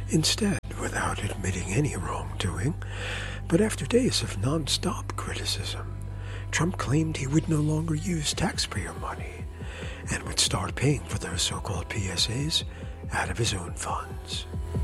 Instead, without admitting any wrongdoing, but after days of non-stop criticism, Trump claimed he would no longer use taxpayer money and would start paying for those so-called PSAs out of his own funds.